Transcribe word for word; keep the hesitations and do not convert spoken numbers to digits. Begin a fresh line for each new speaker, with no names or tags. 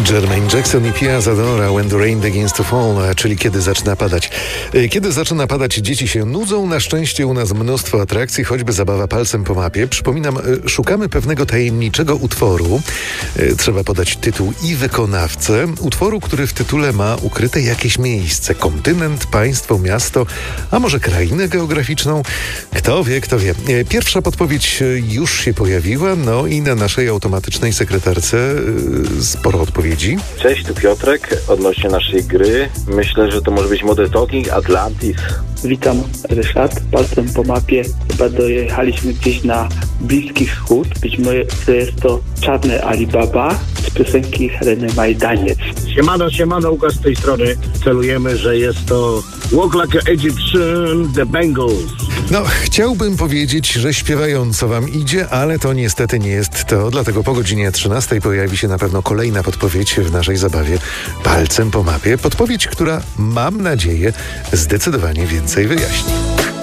Jermaine Jackson i Pia Zadora When the Rain Begins to Fall, czyli kiedy zaczyna padać. Kiedy zaczyna padać, dzieci się nudzą. Na szczęście u nas mnóstwo atrakcji, choćby zabawa palcem po mapie. Przypominam, szukamy pewnego tajemniczego utworu. Trzeba podać tytuł i wykonawcę. Utworu, który w tytule ma ukryte jakieś miejsce. Kontynent, państwo, miasto, a może krainę geograficzną. Kto wie, kto wie. Pierwsza podpowiedź już się pojawiła, no i na naszej automatycznej sekretarce sporo odpowiedzi.
Cześć, tu Piotrek. Odnośnie naszej gry, myślę, że to może być Modern Talking Atlantis.
Witam, Ryszard. Palcem po mapie chyba dojechaliśmy gdzieś na Bliski Wschód. Być może to jest to Czarny Alibaba z piosenki Heleny Majdaniec.
Siemano, siemano, Łukasz z tej strony. Celujemy, że jest to Walk Like an Egyptian, The Bangles.
No, chciałbym powiedzieć, że śpiewająco wam idzie, ale to niestety nie jest to. Dlatego po godzinie trzynastej pojawi się na pewno kolejna podpowiedź w naszej zabawie Palcem po mapie. Podpowiedź, która, mam nadzieję, zdecydowanie więcej wyjaśni.